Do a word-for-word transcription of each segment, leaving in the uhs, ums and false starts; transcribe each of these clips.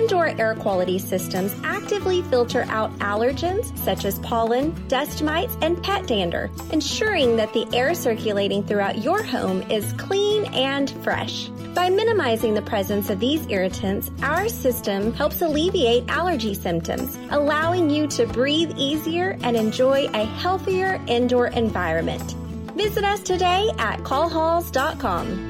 indoor air quality systems actively filter out allergens such as pollen, dust mites, and pet dander, ensuring that the air circulating throughout your home is clean and fresh. By minimizing the presence of these irritants, our system helps alleviate allergy symptoms, allowing you to breathe easier and enjoy a healthier indoor environment. Visit us today at call halls dot com.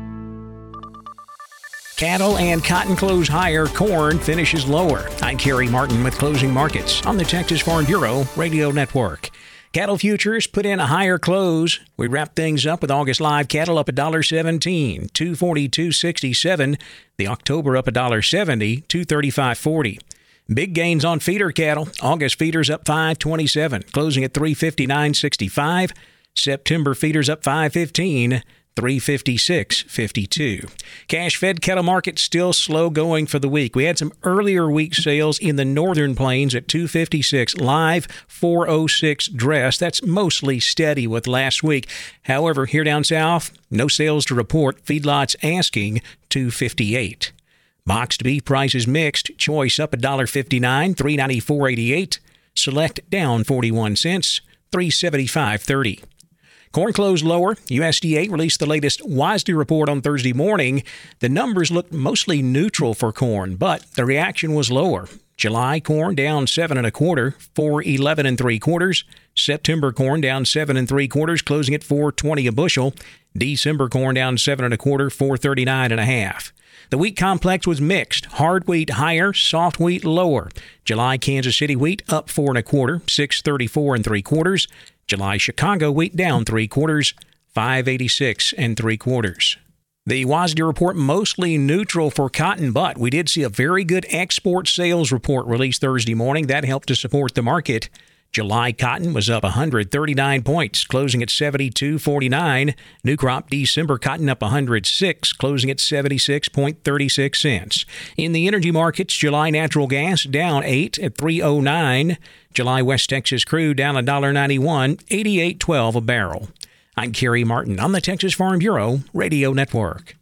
Cattle and cotton close higher, corn finishes lower. I'm Kerry Martin with Closing Markets on the Texas Farm Bureau Radio Network. Cattle futures put in a higher close. We wrap things up with August live cattle up one dollar seventeen, two forty-two sixty-seven. The October up one dollar seventy, two thirty-five forty. Big gains on feeder cattle. August feeders up five twenty-seven, closing at three fifty-nine sixty-five. September feeders up five fifteen, three fifty-six fifty-two. Cash fed cattle market still slow going for the week. We had some earlier week sales in the northern plains at two fifty-six live, four oh six dress. That's mostly steady with last week. However, here down south, no sales to report. Feedlots asking two fifty-eight. Boxed beef prices mixed. Choice up one dollar fifty-nine, three ninety-four eighty-eight. Select down forty-one cents, three seventy-five thirty. Corn closed lower. U S D A released the latest WASDE report on Thursday morning. The numbers looked mostly neutral for corn, but the reaction was lower. July corn down seven and a quarter, four eleven and three quarters. September corn down seven and three quarters, closing at four twenty a bushel. December corn down seven and a quarter, four thirty-nine and a half. The wheat complex was mixed. Hard wheat higher, soft wheat lower. July Kansas City wheat up four and a quarter, six thirty-four and three quarters. July Chicago wheat down three quarters, five eighty-six and three quarters. The WASDE report mostly neutral for cotton, but we did see a very good export sales report released Thursday morning. That helped to support the market. July cotton was up one hundred thirty-nine points, closing at seventy-two forty-nine. New crop December cotton up one hundred six, closing at seventy-six thirty-six cents. In the energy markets, July natural gas down eight at three oh nine. July West Texas crude down one dollar ninety-one, eighty-eight twelve a barrel. I'm Kerry Martin on the Texas Farm Bureau Radio Network.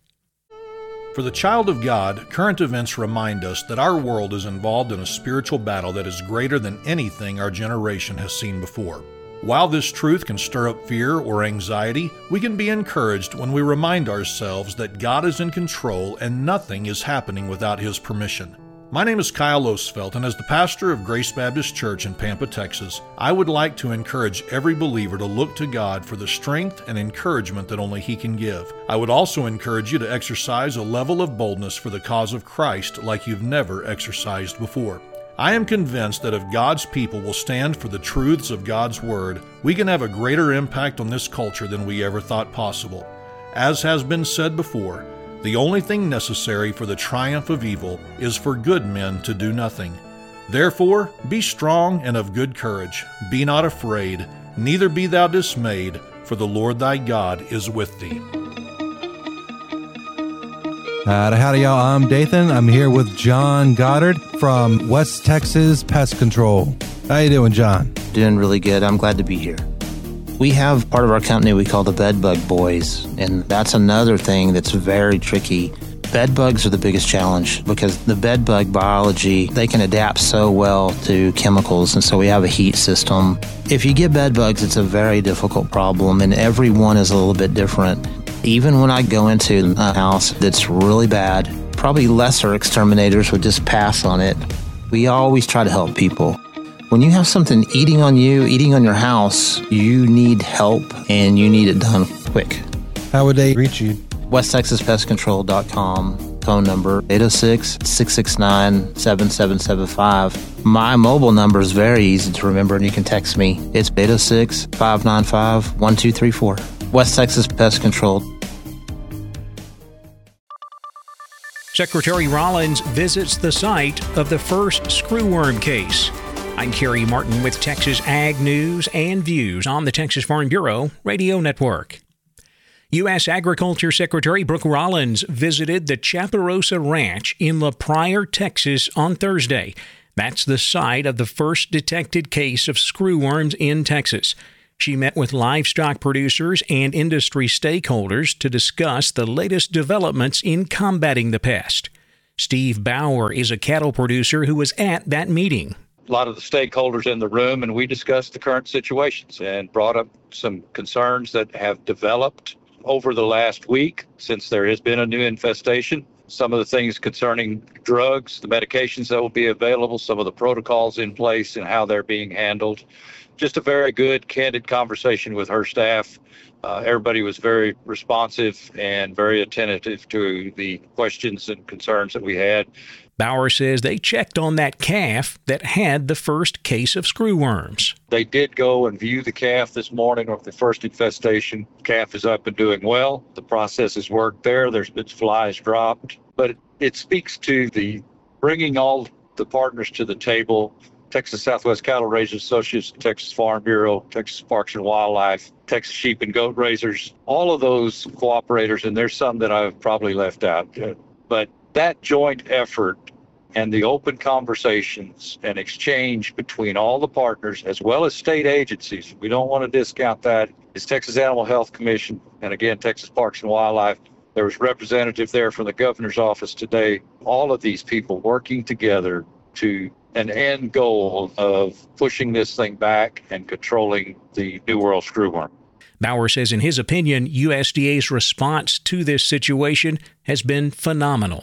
For the child of God, current events remind us that our world is involved in a spiritual battle that is greater than anything our generation has seen before. While this truth can stir up fear or anxiety, we can be encouraged when we remind ourselves that God is in control and nothing is happening without His permission. My name is Kyle Osfeld, and as the pastor of Grace Baptist Church in Pampa, Texas, I would like to encourage every believer to look to God for the strength and encouragement that only He can give. I would also encourage you to exercise a level of boldness for the cause of Christ like you've never exercised before. I am convinced that if God's people will stand for the truths of God's Word, we can have a greater impact on this culture than we ever thought possible. As has been said before, the only thing necessary for the triumph of evil is for good men to do nothing. Therefore, be strong and of good courage. Be not afraid, neither be thou dismayed, for the Lord thy God is with thee. Uh, howdy, y'all. I'm Dathan. I'm here with John Goddard from West Texas Pest Control. How you doing, John? Doing really good. I'm glad to be here. We have part of our company we call the Bed Bug Boys, and that's another thing that's very tricky. Bed bugs are the biggest challenge because the bed bug biology, they can adapt so well to chemicals, and so we have a heat system. If you get bed bugs, it's a very difficult problem, and every one is a little bit different. Even when I go into a house that's really bad, probably lesser exterminators would just pass on it. We always try to help people. When you have something eating on you, eating on your house, you need help and you need it done quick. How would they reach you? West Texas Pest Control dot com, phone number eight oh six, six six nine, seven seven seven five. My mobile number is very easy to remember and you can text me. It's eight oh six, five nine five, one two three four. West Texas Pest Control. Secretary Rollins visits the site of the first screwworm case. I'm Kerry Martin with Texas Ag News and Views on the Texas Farm Bureau Radio Network. U S Agriculture Secretary Brooke Rollins visited the Chaparosa Ranch in La Pryor, Texas on Thursday. That's the site of the first detected case of screwworms in Texas. She met with livestock producers and industry stakeholders to discuss the latest developments in combating the pest. Steve Bauer is a cattle producer who was at that meeting. A lot of the stakeholders in the room, and we discussed the current situations and brought up some concerns that have developed over the last week since there has been a new infestation. Some of the things concerning drugs, the medications that will be available, some of the protocols in place and how they're being handled. Just a very good, candid conversation with her staff. Uh, everybody was very responsive and very attentive to the questions and concerns that we had. Bauer says they checked on that calf that had the first case of screwworms. They did go and view the calf this morning of the first infestation. Calf is up and doing well. The process has worked there. There's been flies dropped. But it speaks to the bringing all the partners to the table. Texas Southwest Cattle Raisers Associates, Texas Farm Bureau, Texas Parks and Wildlife, Texas Sheep and Goat Raisers, all of those cooperators, and there's some that I've probably left out. But that joint effort and the open conversations and exchange between all the partners as well as state agencies, we don't want to discount that, is Texas Animal Health Commission and again, Texas Parks and Wildlife. There was a representative there from the governor's office today. All of these people working together to an end goal of pushing this thing back and controlling the New World screwworm. Bauer says in his opinion, U S D A's response to this situation has been phenomenal.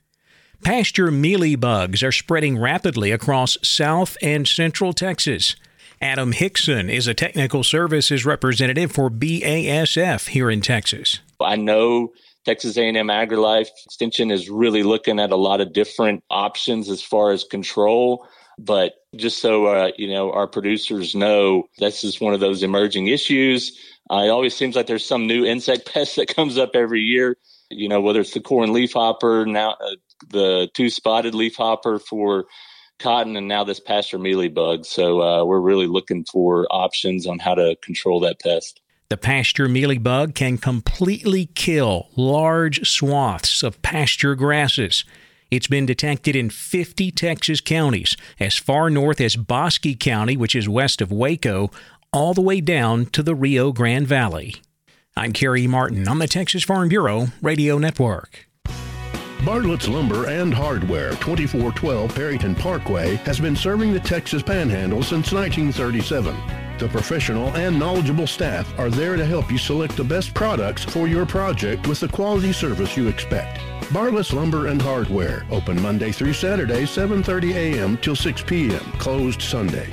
Pasture mealybugs are spreading rapidly across South and Central Texas. Adam Hickson is a technical services representative for B A S F here in Texas. I know Texas A and M AgriLife Extension is really looking at a lot of different options as far as control. But just so uh, you know, our producers know, this is one of those emerging issues. Uh, it always seems like there's some new insect pest that comes up every year. You know, whether it's the corn leafhopper, now uh, the two-spotted leafhopper for cotton, and now this pasture mealybug. So uh, we're really looking for options on how to control that pest. The pasture mealybug can completely kill large swaths of pasture grasses. It's been detected in fifty Texas counties, as far north as Bosque County, which is west of Waco, all the way down to the Rio Grande Valley. I'm Kerry Martin on the Texas Farm Bureau Radio Network. Bartlett's Lumber and Hardware, twenty-four twelve Perryton Parkway, has been serving the Texas Panhandle since nineteen thirty-seven. The professional and knowledgeable staff are there to help you select the best products for your project with the quality service you expect. Bartlett's Lumber and Hardware, open Monday through Saturday, seven thirty a.m. till six p.m., closed Sunday.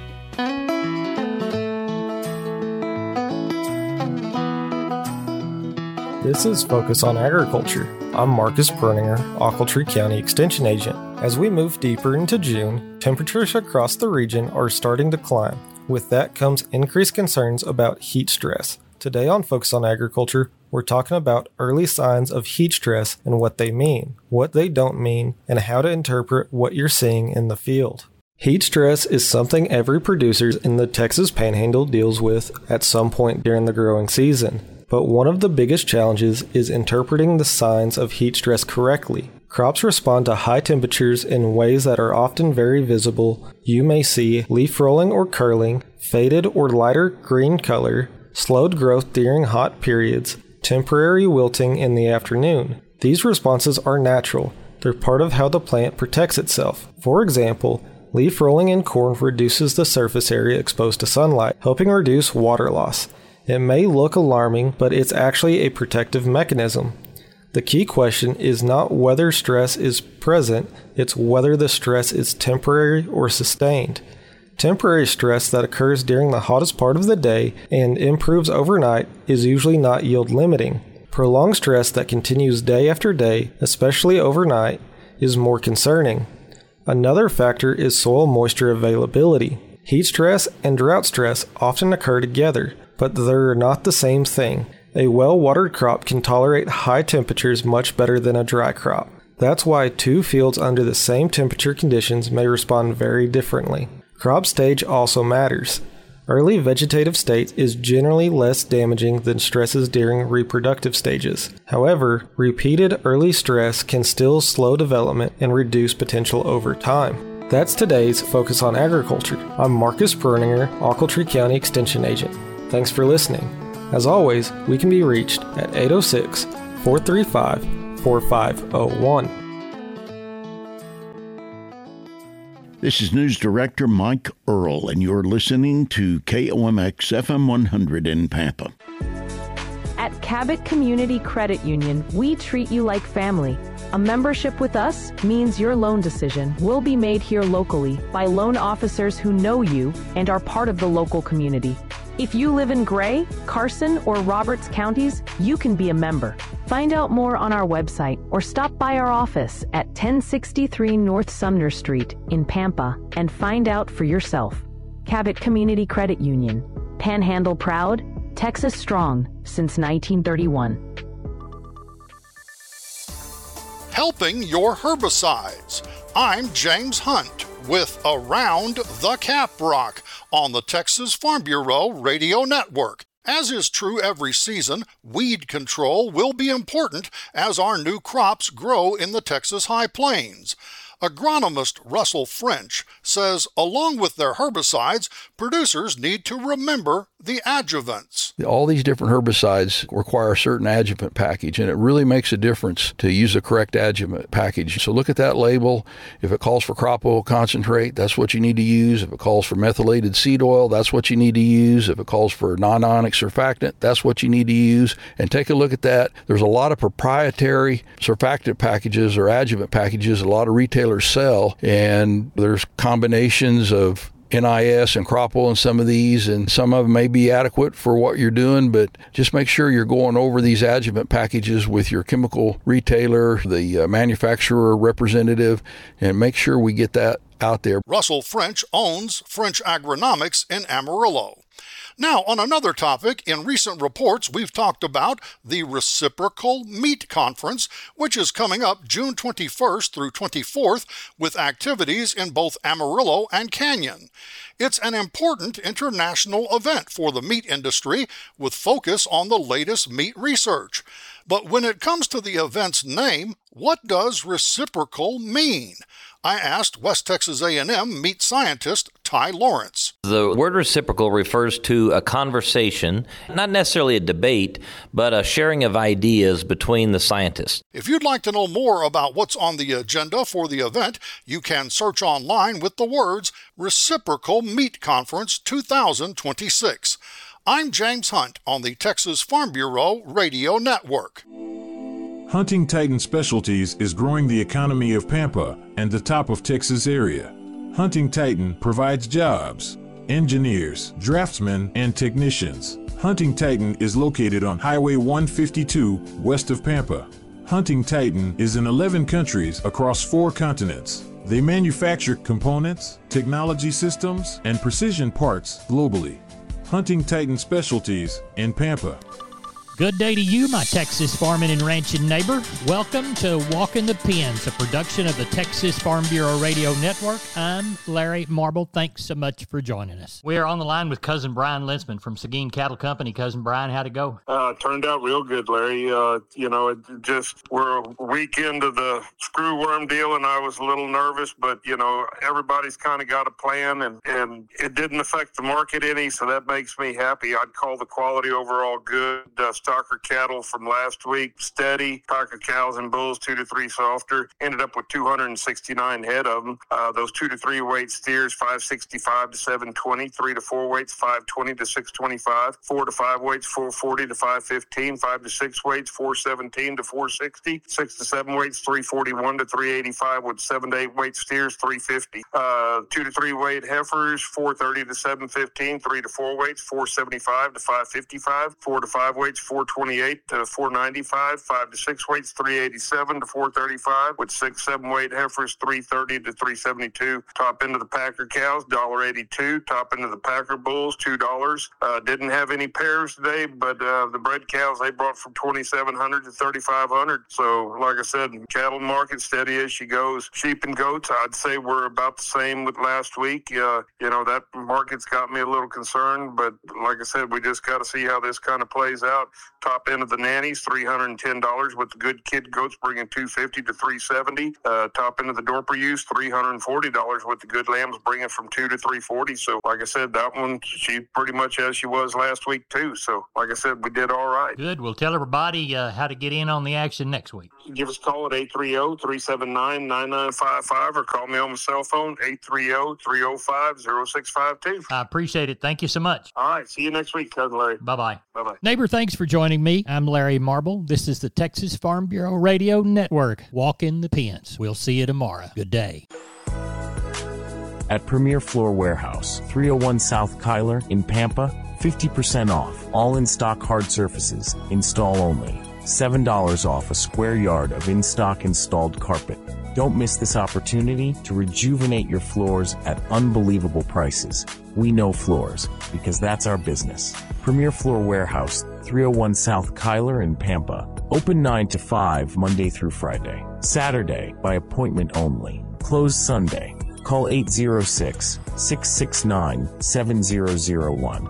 This is Focus on Agriculture. I'm Marcus Perninger, Ochiltree County Extension Agent. As we move deeper into June, temperatures across the region are starting to climb. With that comes increased concerns about heat stress. Today on Focus on Agriculture, we're talking about early signs of heat stress and what they mean, what they don't mean, and how to interpret what you're seeing in the field. Heat stress is something every producer in the Texas Panhandle deals with at some point during the growing season. But one of the biggest challenges is interpreting the signs of heat stress correctly. Crops respond to high temperatures in ways that are often very visible. You may see leaf rolling or curling, faded or lighter green color, slowed growth during hot periods, temporary wilting in the afternoon. These responses are natural. They're part of how the plant protects itself. For example, leaf rolling in corn reduces the surface area exposed to sunlight, helping reduce water loss. It may look alarming, but it's actually a protective mechanism. The key question is not whether stress is present, it's whether the stress is temporary or sustained. Temporary stress that occurs during the hottest part of the day and improves overnight is usually not yield limiting. Prolonged stress that continues day after day, especially overnight, is more concerning. Another factor is soil moisture availability. Heat stress and drought stress often occur together, but they're not the same thing. A well-watered crop can tolerate high temperatures much better than a dry crop. That's why two fields under the same temperature conditions may respond very differently. Crop stage also matters. Early vegetative state is generally less damaging than stresses during reproductive stages. However, repeated early stress can still slow development and reduce potential over time. That's today's Focus on Agriculture. I'm Marcus Perninger, Ochiltree County Extension Agent. Thanks for listening. As always, we can be reached at eight oh six, four three five, four five oh one. This is News Director Mike Earl, and you're listening to K O M X F M one hundred in Pampa. At Cabot Community Credit Union, we treat you like family. A membership with us means your loan decision will be made here locally by loan officers who know you and are part of the local community. If you live in Gray, Carson, or Roberts counties, you can be a member. Find out more on our website or stop by our office at ten sixty-three North Sumner Street in Pampa and find out for yourself. Cabot Community Credit Union. Panhandle proud, Texas strong since nineteen thirty-one. Helping your herbicides. I'm James Hunt with Around the Caprock on the Texas Farm Bureau Radio Network. As is true every season, weed control will be important as our new crops grow in the Texas High Plains. Agronomist Russell French says along with their herbicides, producers need to remember the adjuvants. All these different herbicides require a certain adjuvant package, and it really makes a difference to use the correct adjuvant package. So look at that label. If it calls for crop oil concentrate, that's what you need to use. If it calls for methylated seed oil, that's what you need to use. If it calls for non-ionic surfactant, that's what you need to use. And take a look at that. There's a lot of proprietary surfactant packages or adjuvant packages a lot of retailers sell, and there's combinations of N I S and crop oil in some of these, and some of them may be adequate for what you're doing, but just make sure you're going over these adjuvant packages with your chemical retailer, the uh, manufacturer representative, and make sure we get that out there. Russell French owns French Agronomics in Amarillo. Now, on another topic, in recent reports, we've talked about the Reciprocal Meat Conference, which is coming up June twenty-first through twenty-fourth, with activities in both Amarillo and Canyon. It's an important international event for the meat industry, with focus on the latest meat research. But when it comes to the event's name, what does reciprocal mean? I asked West Texas A and M meat scientist Ty Lawrence. The word reciprocal refers to a conversation, not necessarily a debate, but a sharing of ideas between the scientists. If you'd like to know more about what's on the agenda for the event, you can search online with the words Reciprocal Meat Conference two thousand twenty-six. I'm James Hunt on the Texas Farm Bureau Radio Network. Hunting Titan Specialties is growing the economy of Pampa and the top of Texas area. Hunting Titan provides jobs, engineers, draftsmen, and technicians. Hunting Titan is located on Highway one fifty-two west of Pampa. Hunting Titan is in eleven countries across four continents. They manufacture components, technology systems, and precision parts globally. Hunting Titan Specialties in Pampa. Good day to you, my Texas farming and ranching neighbor. Welcome to Walking the Pens, a production of the Texas Farm Bureau Radio Network. I'm Larry Marble. Thanks so much for joining us. We are on the line with Cousin Brian Linsman from Seguin Cattle Company. Cousin Brian, how'd it go? Uh, turned out real good, Larry. Uh, you know, it just, we're a week into the screw worm deal, and I was a little nervous, but, you know, everybody's kind of got a plan, and, and it didn't affect the market any, so that makes me happy. I'd call the quality overall good. Uh, Stocker cattle from last week, steady. Packer cows and bulls, two to three softer. Ended up with two hundred sixty-nine head of them. Uh, those two to three weight steers, five sixty-five to seven twenty. Three to four weights, five twenty to six twenty-five. Four to five weights, four forty to five fifteen. Five to six weights, four seventeen to four sixty. Six to seven weights, three forty-one to three eighty-five. With seven to eight weight steers, three fifty. Uh, two to three weight heifers, four thirty to seven fifteen. Three to four weights, four seventy-five to five fifty-five. Four to five weights, four twenty-eight to four ninety-five. Five to six weights, three eighty-seven to four thirty-five. With six, seven weight heifers, three thirty to three seventy-two. Top end of the Packer cows, one eighty-two. Top end of the Packer bulls, two dollars. Uh, didn't have any pairs today, but uh, the bred cows they brought from twenty-seven hundred to thirty-five hundred. So, like I said, cattle market steady as she goes. Sheep and goats, I'd say we're about the same with last week. Uh, you know, that market's got me a little concerned, but like I said, we just got to see how this kind of plays out. top end of the nannies, three hundred ten dollars, with the good kid goats bringing two hundred fifty dollars to three hundred seventy dollars. Uh, top end of the Dorper ewes, three hundred forty dollars, with the good lambs bringing from two hundred to three hundred forty dollars. So, like I said, that one, she pretty much as she was last week, too. So, like I said, we did all right. Good. We'll tell everybody uh, how to get in on the action next week. Give us a call at eight three zero, three seven nine, nine nine five five or call me on my cell phone, eight three zero, three zero five, zero six five two. I appreciate it. Thank you so much. All right. See you next week, Cousin Larry. Bye-bye. Bye-bye. Neighbor, thanks for joining me. I'm Larry Marble. This is the Texas Farm Bureau Radio Network. Walk in the pens. We'll see you tomorrow. Good day. At Premier Floor Warehouse, three oh one South Kyler in Pampa, fifty percent off. All in-stock hard surfaces. Install only. seven dollars off a square yard of in-stock installed carpet. Don't miss this opportunity to rejuvenate your floors at unbelievable prices. We know floors, because that's our business. Premier Floor Warehouse, three oh one South Kyler in Pampa. Open nine to five Monday through Friday. Saturday, by appointment only. Closed Sunday. Call eight zero six, six six nine, seven zero zero one.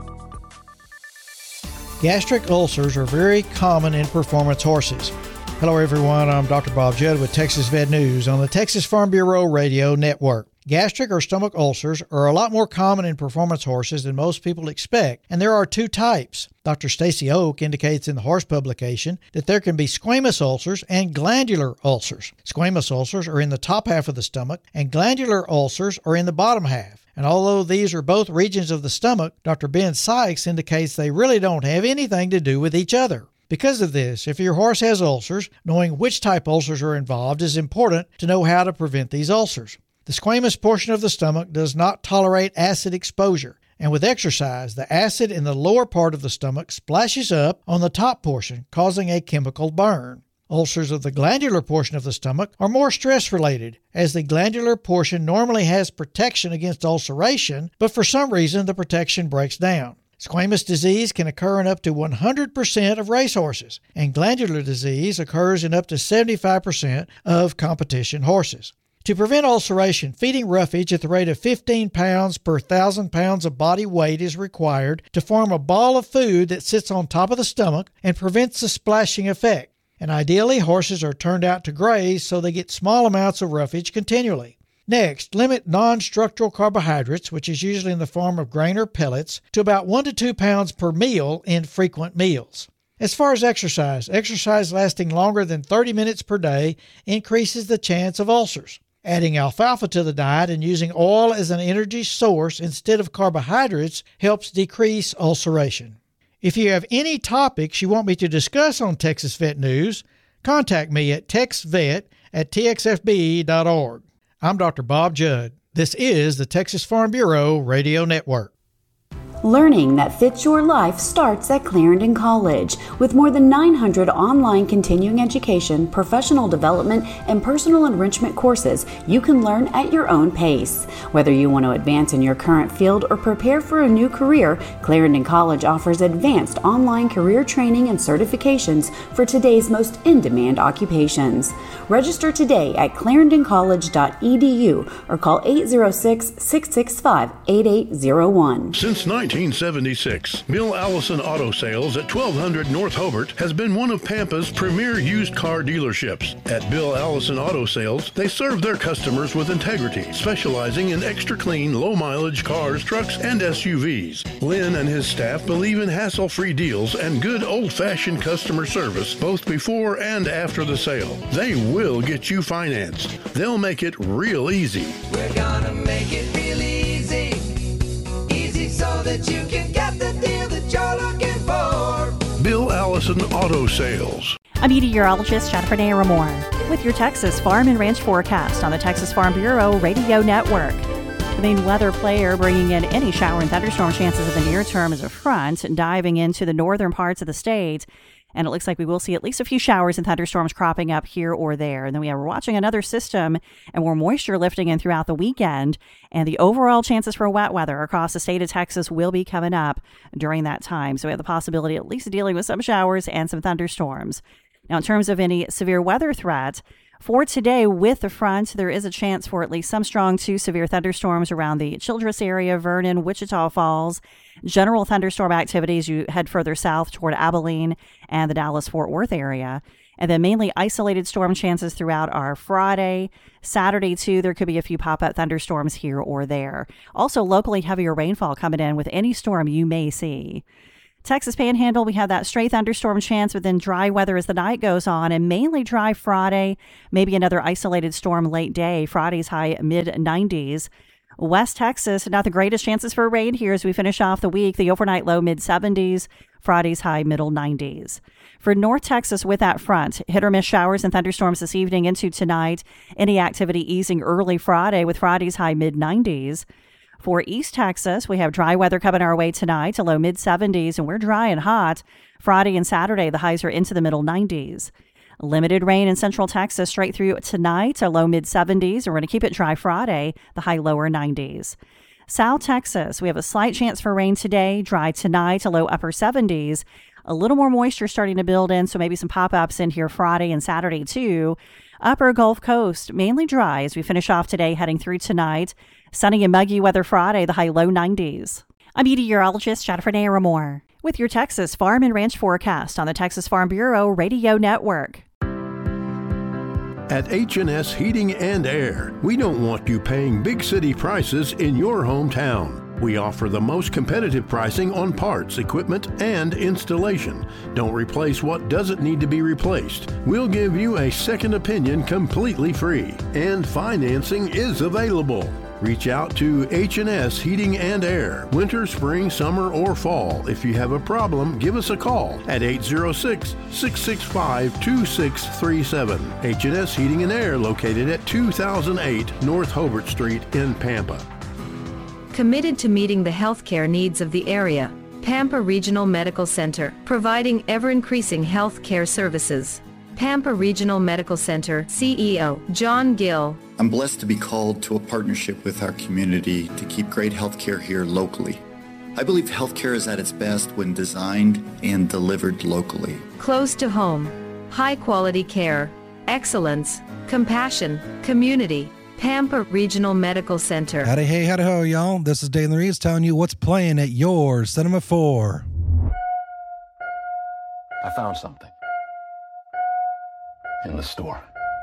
Gastric ulcers are very common in performance horses. Hello everyone, I'm Doctor Bob Judd with Texas Vet News on the Texas Farm Bureau Radio Network. Gastric or stomach ulcers are a lot more common in performance horses than most people expect, and there are two types. Doctor Stacy Oak indicates in the horse publication that there can be squamous ulcers and glandular ulcers. Squamous ulcers are in the top half of the stomach, and glandular ulcers are in the bottom half. And although these are both regions of the stomach, Doctor Ben Sykes indicates they really don't have anything to do with each other. Because of this, if your horse has ulcers, knowing which type ulcers are involved is important to know how to prevent these ulcers. The squamous portion of the stomach does not tolerate acid exposure, and with exercise, the acid in the lower part of the stomach splashes up on the top portion, causing a chemical burn. Ulcers of the glandular portion of the stomach are more stress-related, as the glandular portion normally has protection against ulceration, but for some reason the protection breaks down. Squamous disease can occur in up to one hundred percent of racehorses, and glandular disease occurs in up to seventy-five percent of competition horses. To prevent ulceration, feeding roughage at the rate of fifteen pounds per one thousand pounds of body weight is required to form a ball of food that sits on top of the stomach and prevents the splashing effect. And ideally, horses are turned out to graze so they get small amounts of roughage continually. Next, limit non-structural carbohydrates, which is usually in the form of grain or pellets, to about one to two pounds per meal in frequent meals. As far as exercise, exercise lasting longer than thirty minutes per day increases the chance of ulcers. Adding alfalfa to the diet and using oil as an energy source instead of carbohydrates helps decrease ulceration. If you have any topics you want me to discuss on Texas Vet News, contact me at texvet at t x f b dot org. I'm Doctor Bob Judd. This is the Texas Farm Bureau Radio Network. Learning that fits your life starts at Clarendon College. With more than nine hundred online continuing education, professional development, and personal enrichment courses, you can learn at your own pace. Whether you want to advance in your current field or prepare for a new career, Clarendon College offers advanced online career training and certifications for today's most in-demand occupations. Register today at clarendon college dot e d u or call eight zero six, six six five, eight eight zero one. Since nineteen seventy-six, Bill Allison Auto Sales at twelve hundred North Hobart has been one of Pampa's premier used car dealerships. At Bill Allison Auto Sales, they serve their customers with integrity, specializing in extra clean, low-mileage cars, trucks, and S U Vs. Lynn and his staff believe in hassle-free deals and good old-fashioned customer service, both before and after the sale. They will get you financed. They'll make it real easy. We're gonna make it real easy. Easy so that you can get the deal that you're looking for. Bill Allison Auto Sales. I'm meteorologist Jennifer Naramore with your Texas Farm and Ranch forecast on the Texas Farm Bureau Radio Network. The main weather player bringing in any shower and thunderstorm chances in the near term is a front diving into the northern parts of the state. And it looks like we will see at least a few showers and thunderstorms cropping up here or there. And then we are watching another system and more moisture lifting in throughout the weekend. And the overall chances for wet weather across the state of Texas will be coming up during that time. So we have the possibility at least of dealing with some showers and some thunderstorms. Now, in terms of any severe weather threat, For today, with the front, there is a chance for at least some strong to severe thunderstorms around the Childress area, Vernon, Wichita Falls. General thunderstorm activity as you head further south toward Abilene and the Dallas-Fort Worth area. And then mainly isolated storm chances throughout our Friday. Saturday, too, there could be a few pop-up thunderstorms here or there. Also, locally heavier rainfall coming in with any storm you may see. Texas Panhandle, we have that stray thunderstorm chance, but then dry weather as the night goes on, and mainly dry Friday, maybe another isolated storm late day. Friday's high mid nineties. West Texas, not the greatest chances for rain here as we finish off the week. The overnight low mid seventies. Friday's high middle nineties. For North Texas with that front, hit or miss showers and thunderstorms this evening into tonight. Any activity easing early Friday with Friday's high mid nineties. For East Texas, we have dry weather coming our way tonight to low mid seventies, and we're dry and hot. Friday and Saturday, the highs are into the middle nineties. Limited rain in Central Texas straight through tonight to low mid seventies, and we're going to keep it dry Friday, the high lower nineties. South Texas, we have a slight chance for rain today, dry tonight to low upper seventies. A little more moisture starting to build in, so maybe some pop-ups in here Friday and Saturday too. Upper Gulf Coast, mainly dry as we finish off today, heading through tonight. Sunny and muggy weather Friday, the high low nineties. I'm meteorologist Jennifer Naramore with your Texas Farm and Ranch forecast on the Texas Farm Bureau Radio Network. At H and S Heating and Air, we don't want you paying big city prices in your hometown. We offer the most competitive pricing on parts, equipment, and installation. Don't replace what doesn't need to be replaced. We'll give you a second opinion completely free, and financing is available. Reach out to H and S Heating and Air, winter, spring, summer, or fall. If you have a problem, give us a call at eight zero six, six six five, two six three seven. H and S Heating and Air, located at two thousand eight North Hobart Street in Pampa. Committed to meeting the healthcare needs of the area, Pampa Regional Medical Center, providing ever-increasing healthcare services. Pampa Regional Medical Center C E O John Gill. I'm blessed to be called to a partnership with our community to keep great healthcare here locally. I believe healthcare is at its best when designed and delivered locally. Close to home, high-quality care, excellence, compassion, community. Pampa Regional Medical Center. Howdy, hey, howdy, ho, y'all. This is Dane Reeves telling you what's playing at your Cinema four. I found something in the store.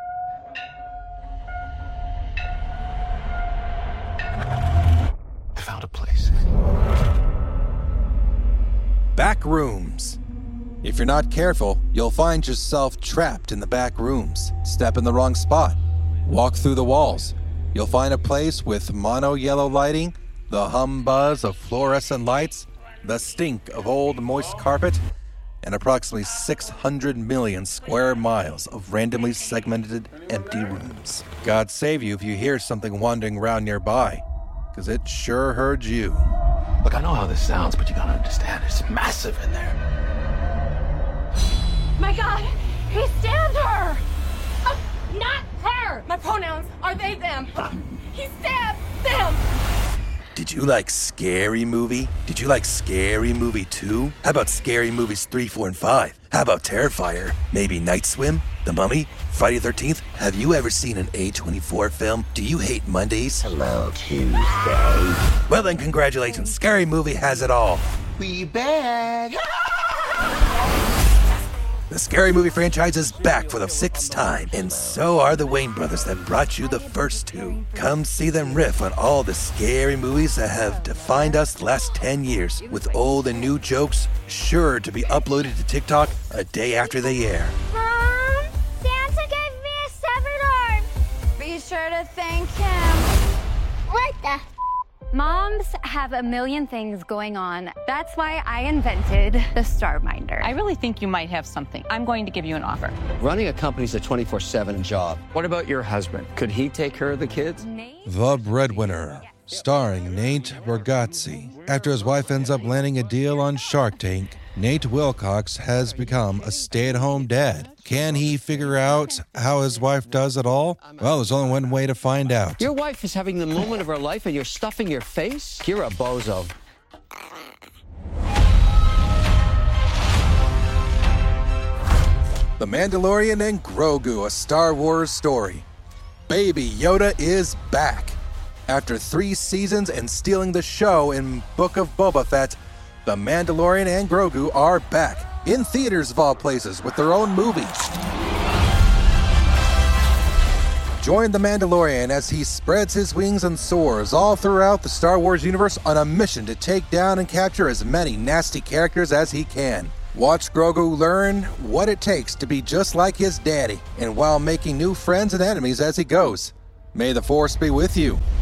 I found a place. Back rooms. If you're not careful, you'll find yourself trapped in the back rooms. Step in the wrong spot. Walk through the walls. You'll find a place with mono yellow lighting, the hum buzz of fluorescent lights, the stink of old moist carpet, and approximately six hundred million square miles of randomly segmented empty rooms. God save you if you hear something wandering around nearby, because it sure heard you. Look, I know how this sounds, but you gotta understand, it's massive in there. My God, he stabbed her! Uh, not her! My pronouns are they, them. He stabbed them! Did you like Scary Movie? Did you like Scary Movie two? How about Scary Movies three, four, and five? How about Terrifier? Maybe Night Swim? The Mummy? Friday the thirteenth? Have you ever seen an A twenty-four film? Do you hate Mondays? Hello, Tuesday. Well then, congratulations. Scary Movie has it all. We back. The Scary Movie franchise is back for the sixth time, and so are the Wayne brothers that brought you the first two. Come see them riff on all the scary movies that have defined us the last ten years, with old and new jokes sure to be uploaded to TikTok a day after they air. Mom, Santa gave me a severed arm. Be sure to thank him. What the? Moms have a million things going on. That's why I invented the StarMinder. I really think you might have something. I'm going to give you an offer. Running a company's a twenty-four seven job. What about your husband? Could he take care of the kids? The Breadwinner, starring Nate Bargatze. After his wife ends up landing a deal on Shark Tank, Nate Wilcox has become a stay-at-home dad. Can he figure out how his wife does it all? Well, there's only one way to find out. Your wife is having the moment of her life and you're stuffing your face? You're a bozo. The Mandalorian and Grogu, a Star Wars story. Baby Yoda is back. After three seasons and stealing the show in Book of Boba Fett, The Mandalorian and Grogu are back, in theaters of all places, with their own movies. Join The Mandalorian as he spreads his wings and soars all throughout the Star Wars universe on a mission to take down and capture as many nasty characters as he can. Watch Grogu learn what it takes to be just like his daddy, and while making new friends and enemies as he goes. May the Force be with you.